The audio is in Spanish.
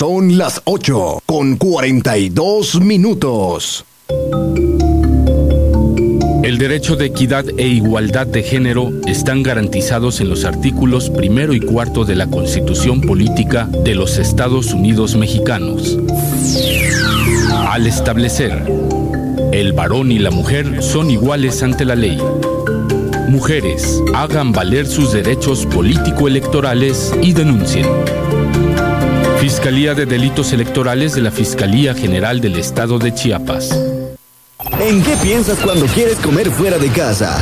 Son las 8:42. El derecho de equidad e igualdad de género están garantizados en los artículos 1 y 4 de la Constitución Política de los Estados Unidos Mexicanos. Al establecer, el varón y la mujer son iguales ante la ley. Mujeres, hagan valer sus derechos político-electorales y denuncien. Fiscalía de Delitos Electorales de la Fiscalía General del Estado de Chiapas. ¿En qué piensas cuando quieres comer fuera de casa?